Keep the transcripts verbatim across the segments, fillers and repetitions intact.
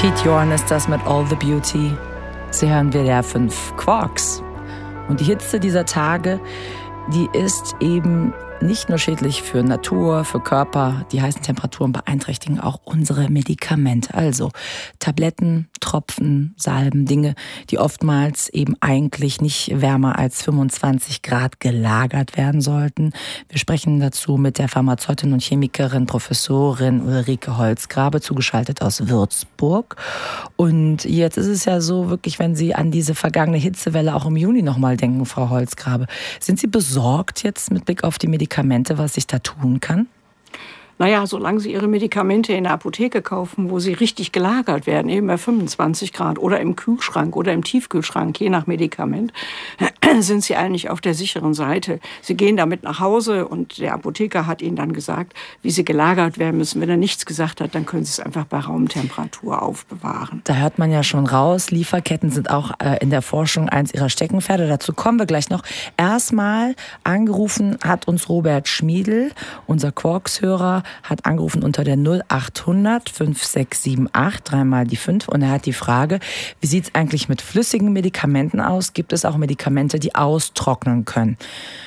Pete Yorn ist das mit All the Beauty. Sie hören W D R fünf Quarks. Und die Hitze dieser Tage, die ist eben nicht nur schädlich für Natur, für Körper. Die heißen Temperaturen beeinträchtigen auch unsere Medikamente. Also Tabletten, Tropfen, Salben, Dinge, die oftmals eben eigentlich nicht wärmer als fünfundzwanzig Grad gelagert werden sollten. Wir sprechen dazu mit der Pharmazeutin und Chemikerin Professorin Ulrike Holzgrabe, zugeschaltet aus Würzburg. Und jetzt ist es ja so, wirklich, wenn Sie an diese vergangene Hitzewelle auch im Juni nochmal denken, Frau Holzgrabe, sind Sie besorgt jetzt mit Blick auf die Medikamente, was sich da tun kann? Naja, solange Sie Ihre Medikamente in der Apotheke kaufen, wo sie richtig gelagert werden, eben bei fünfundzwanzig Grad oder im Kühlschrank oder im Tiefkühlschrank, je nach Medikament, sind Sie eigentlich auf der sicheren Seite. Sie gehen damit nach Hause und der Apotheker hat Ihnen dann gesagt, wie sie gelagert werden müssen. Wenn er nichts gesagt hat, dann können Sie es einfach bei Raumtemperatur aufbewahren. Da hört man ja schon raus, Lieferketten sind auch äh, in der Forschung eins Ihrer Steckenpferde. Dazu kommen wir gleich noch. Erstmal angerufen hat uns Robert Schmiedl, unser Quarks-Hörer, hat angerufen unter der null achthundert fünf sechs sieben acht, dreimal die fünf. Und er hat die Frage, wie sieht es eigentlich mit flüssigen Medikamenten aus? Gibt es auch Medikamente, die austrocknen können?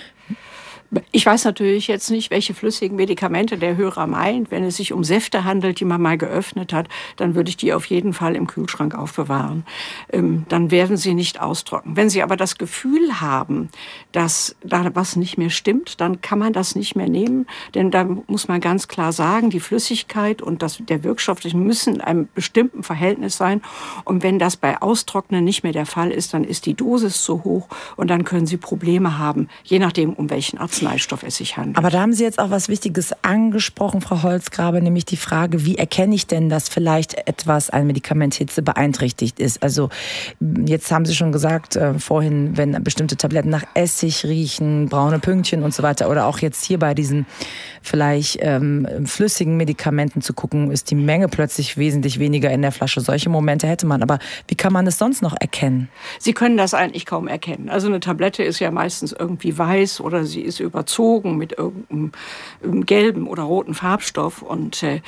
Ich weiß natürlich jetzt nicht, welche flüssigen Medikamente der Hörer meint. Wenn es sich um Säfte handelt, die man mal geöffnet hat, dann würde ich die auf jeden Fall im Kühlschrank aufbewahren. Ähm, dann werden sie nicht austrocknen. Wenn Sie aber das Gefühl haben, dass da was nicht mehr stimmt, dann kann man das nicht mehr nehmen. Denn da muss man ganz klar sagen, die Flüssigkeit und das, der Wirkstoff die müssen in einem bestimmten Verhältnis sein. Und wenn das bei Austrocknen nicht mehr der Fall ist, dann ist die Dosis zu hoch und dann können Sie Probleme haben, je nachdem, um welchen Arzt Arzneistoff es sich handelt. Aber da haben Sie jetzt auch was Wichtiges angesprochen, Frau Holzgrabe, nämlich die Frage, wie erkenne ich denn, dass vielleicht etwas, ein Medikament Hitze beeinträchtigt ist? Also jetzt haben Sie schon gesagt, äh, vorhin, wenn bestimmte Tabletten nach Essig riechen, braune Pünktchen und so weiter, oder auch jetzt hier bei diesen vielleicht ähm, flüssigen Medikamenten zu gucken, ist die Menge plötzlich wesentlich weniger in der Flasche. Solche Momente hätte man, aber wie kann man es sonst noch erkennen? Sie können das eigentlich kaum erkennen. Also eine Tablette ist ja meistens irgendwie weiß oder sie ist überzogen mit irgendeinem gelben oder roten Farbstoff. Und äh,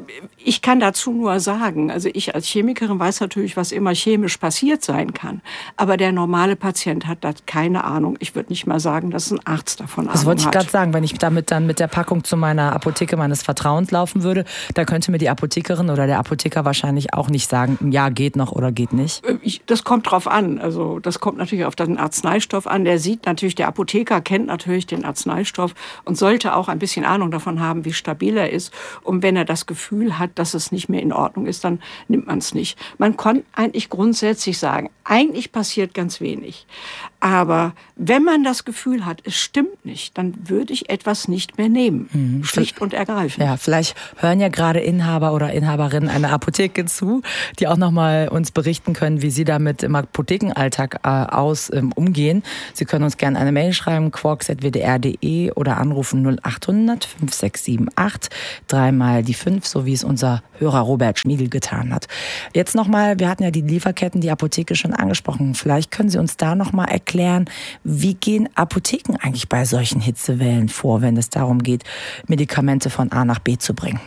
ich kann dazu nur sagen, also ich als Chemikerin weiß natürlich, was immer chemisch passiert sein kann. Aber der normale Patient hat da keine Ahnung. Ich würde nicht mal sagen, dass ein Arzt davon Ahnung hat. Das wollte ich gerade sagen, wenn ich damit dann mit der Packung zu meiner Apotheke meines Vertrauens laufen würde, da könnte mir die Apothekerin oder der Apotheker wahrscheinlich auch nicht sagen, ja, geht noch oder geht nicht. Ich, das kommt drauf an. Also das kommt natürlich auf den Arzneistoff an. Der sieht natürlich, der Apotheker kennt natürlich den Arzneistoff und sollte auch ein bisschen Ahnung davon haben, wie stabil er ist. Und wenn er das Gefühl hat, dass es nicht mehr in Ordnung ist, dann nimmt man es nicht. Man kann eigentlich grundsätzlich sagen, eigentlich passiert ganz wenig. Aber wenn man das Gefühl hat, es stimmt nicht, dann würde ich etwas nicht mehr nehmen. Mhm. Schlicht und ergreifend. Ja, vielleicht hören ja gerade Inhaber oder Inhaberinnen einer Apotheke zu, die auch nochmal uns berichten können, wie sie damit im Apothekenalltag äh, aus ähm, umgehen. Sie können uns gerne eine Mail schreiben, quarks at w d r punkt d e oder anrufen null achthundert fünf sechs sieben acht, dreimal die fünf, so wie es unser Hörer Robert Schmiedl getan hat. Jetzt nochmal, wir hatten ja die Lieferketten, die Apotheke schon angesprochen. Vielleicht können Sie uns da nochmal erklären, wie gehen Apotheken eigentlich bei solchen Hitzewellen vor, wenn es darum geht, Medikamente von A nach B zu bringen?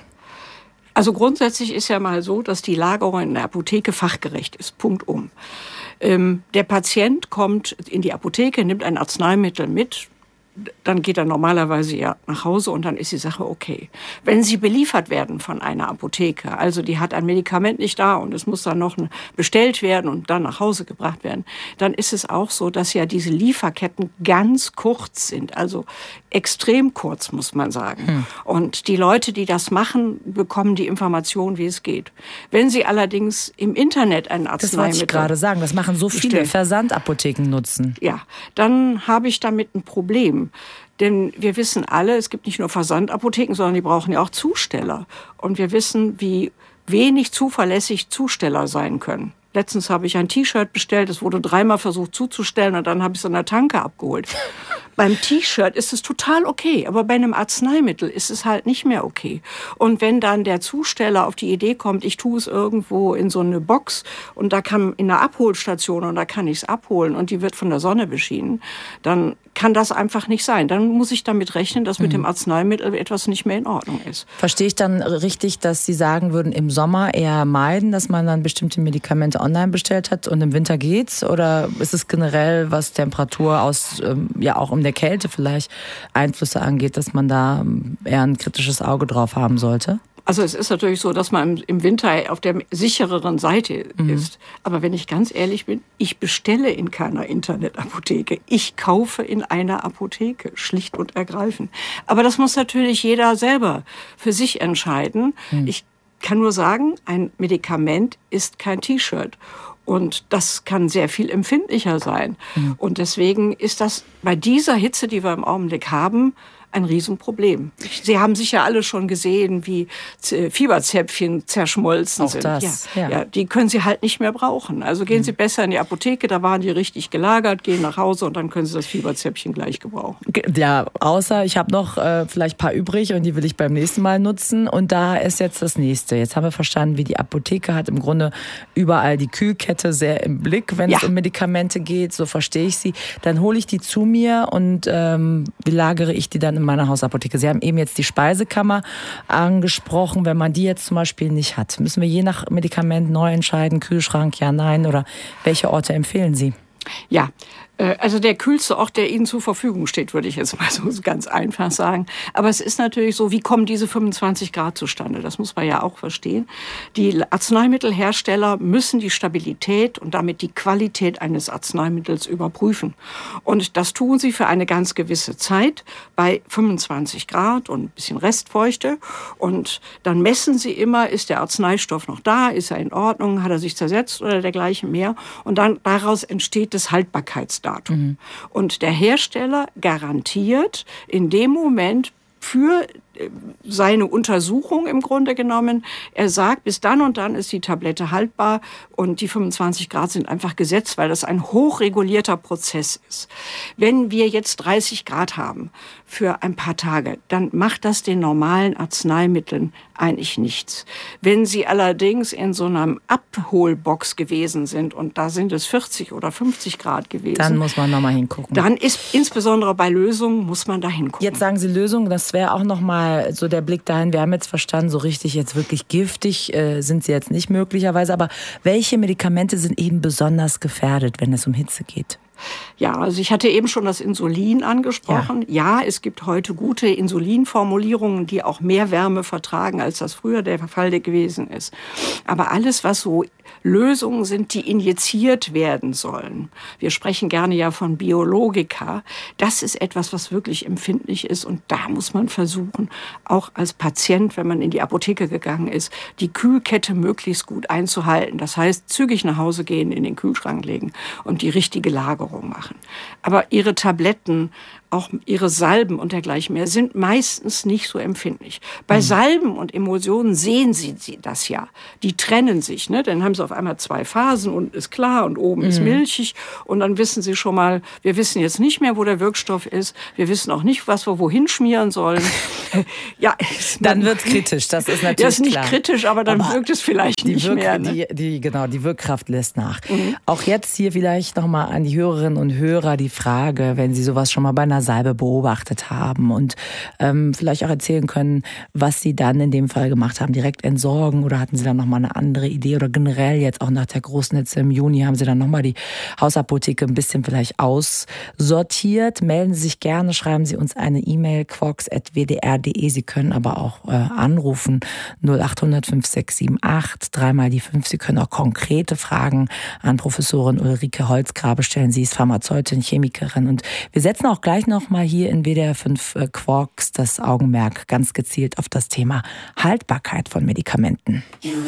Also grundsätzlich ist ja mal so, dass die Lagerung in der Apotheke fachgerecht ist. Punkt um. Ähm, der Patient kommt in die Apotheke, nimmt ein Arzneimittel mit, dann geht er normalerweise ja nach Hause und dann ist die Sache okay. Wenn sie beliefert werden von einer Apotheke, also die hat ein Medikament nicht da und es muss dann noch bestellt werden und dann nach Hause gebracht werden, dann ist es auch so, dass ja diese Lieferketten ganz kurz sind, also extrem kurz, muss man sagen. Hm. Und die Leute, die das machen, bekommen die Information, wie es geht. Wenn sie allerdings im Internet ein Arzneimittel... Das wollte ich gerade sagen, das machen so viele bestellen. Versandapotheken nutzen. Ja, dann habe ich damit ein Problem. Denn wir wissen alle, es gibt nicht nur Versandapotheken, sondern die brauchen ja auch Zusteller. Und wir wissen, wie wenig zuverlässig Zusteller sein können. Letztens habe ich ein T-Shirt bestellt, es wurde dreimal versucht zuzustellen und dann habe ich es an der Tanke abgeholt. Beim T-Shirt ist es total okay, aber bei einem Arzneimittel ist es halt nicht mehr okay. Und wenn dann der Zusteller auf die Idee kommt, ich tue es irgendwo in so eine Box und da kann in einer Abholstation und da kann ich es abholen und die wird von der Sonne beschienen, dann kann das einfach nicht sein. Dann muss ich damit rechnen, dass mit mhm. dem Arzneimittel etwas nicht mehr in Ordnung ist. Verstehe ich dann richtig, dass Sie sagen würden, im Sommer eher meiden, dass man dann bestimmte Medikamente online bestellt hat und im Winter geht's? Oder ist es generell, was Temperatur aus, ja auch um der Kälte vielleicht Einflüsse angeht, dass man da eher ein kritisches Auge drauf haben sollte? Also es ist natürlich so, dass man im Winter auf der sichereren Seite mhm. ist. Aber wenn ich ganz ehrlich bin, ich bestelle in keiner Internetapotheke. Ich kaufe in einer Apotheke, schlicht und ergreifend. Aber das muss natürlich jeder selber für sich entscheiden. Mhm. Ich kann nur sagen, ein Medikament ist kein T-Shirt. Und das kann sehr viel empfindlicher sein. Mhm. Und deswegen ist das bei dieser Hitze, die wir im Augenblick haben, ein Riesenproblem. Sie haben sicher alle schon gesehen, wie Fieberzäpfchen zerschmolzen Auch sind. Das, ja, ja. Ja, die können Sie halt nicht mehr brauchen. Also gehen Sie besser in die Apotheke, da waren die richtig gelagert, gehen nach Hause und dann können Sie das Fieberzäpfchen gleich gebrauchen. Ja, außer ich habe noch äh, vielleicht ein paar übrig und die will ich beim nächsten Mal nutzen. Und da ist jetzt das nächste. Jetzt haben wir verstanden, wie die Apotheke hat im Grunde überall die Kühlkette sehr im Blick, wenn ja. es um Medikamente geht. So verstehe ich sie. Dann hole ich die zu mir und ähm, wie lagere ich die dann in meiner Hausapotheke? Sie haben eben jetzt die Speisekammer angesprochen. Wenn man die jetzt zum Beispiel nicht hat, müssen wir je nach Medikament neu entscheiden, Kühlschrank, ja, nein, oder welche Orte empfehlen Sie? Ja, also der kühlste Ort, der Ihnen zur Verfügung steht, würde ich jetzt mal so ganz einfach sagen. Aber es ist natürlich so, wie kommen diese fünfundzwanzig Grad zustande? Das muss man ja auch verstehen. Die Arzneimittelhersteller müssen die Stabilität und damit die Qualität eines Arzneimittels überprüfen. Und das tun sie für eine ganz gewisse Zeit bei fünfundzwanzig Grad und ein bisschen Restfeuchte. Und dann messen sie immer, ist der Arzneistoff noch da, ist er in Ordnung, hat er sich zersetzt oder dergleichen mehr. Und dann daraus entsteht das Haltbarkeitsdatum. Mhm. Und der Hersteller garantiert in dem Moment für seine Untersuchung im Grunde genommen. Er sagt, bis dann und dann ist die Tablette haltbar und die fünfundzwanzig Grad sind einfach gesetzt, weil das ein hochregulierter Prozess ist. Wenn wir jetzt dreißig Grad haben für ein paar Tage, dann macht das den normalen Arzneimitteln eigentlich nichts. Wenn Sie allerdings in so einer Abholbox gewesen sind und da sind es vierzig oder fünfzig Grad gewesen, dann muss man nochmal hingucken. Dann ist insbesondere bei Lösungen muss man da hingucken. Jetzt sagen Sie Lösung, das wäre auch nochmal so der Blick dahin, wir haben jetzt verstanden, so richtig jetzt wirklich giftig äh, sind sie jetzt nicht möglicherweise, aber welche Medikamente sind eben besonders gefährdet, wenn es um Hitze geht? Ja, also ich hatte eben schon das Insulin angesprochen. Ja. ja, es gibt heute gute Insulinformulierungen, die auch mehr Wärme vertragen, als das früher der Fall gewesen ist. Aber alles, was so Lösungen sind, die injiziert werden sollen. Wir sprechen gerne ja von Biologika. Das ist etwas, was wirklich empfindlich ist. Und da muss man versuchen, auch als Patient, wenn man in die Apotheke gegangen ist, die Kühlkette möglichst gut einzuhalten. Das heißt, zügig nach Hause gehen, in den Kühlschrank legen und die richtige Lagerung machen. Aber Ihre Tabletten, auch Ihre Salben und dergleichen mehr, sind meistens nicht so empfindlich. Bei mhm. Salben und Emulsionen sehen Sie das ja. Die trennen sich, ne? Dann haben Sie auf einmal zwei Phasen, unten ist klar und oben mhm. ist milchig. Und dann wissen Sie schon mal, wir wissen jetzt nicht mehr, wo der Wirkstoff ist. Wir wissen auch nicht, was wir wohin schmieren sollen. ja, dann wird es kritisch, das ist natürlich Das ist nicht klar. kritisch, aber dann aber wirkt es vielleicht die nicht Wirk- mehr. Ne? Die, die, genau, die Wirkkraft lässt nach. Mhm. Auch jetzt hier vielleicht nochmal an die Hörerinnen und Hörer die Frage, wenn Sie sowas schon mal bei einer Salbe beobachtet haben und ähm, vielleicht auch erzählen können, was Sie dann in dem Fall gemacht haben. Direkt entsorgen oder hatten Sie dann nochmal eine andere Idee oder generell jetzt auch nach der großen Hitze im Juni haben Sie dann nochmal die Hausapotheke ein bisschen vielleicht aussortiert. Melden Sie sich gerne, schreiben Sie uns eine E-Mail quarks at w d r punkt d e. Sie können aber auch äh, anrufen null acht hundert fünf sechs sieben acht, dreimal die fünf. Sie können auch konkrete Fragen an Professorin Ulrike Holzgrabe stellen. Sie ist Pharmazeutin, Chemikerin und wir setzen auch gleich nochmal hier in W D R fünf Quarks das Augenmerk ganz gezielt auf das Thema Haltbarkeit von Medikamenten.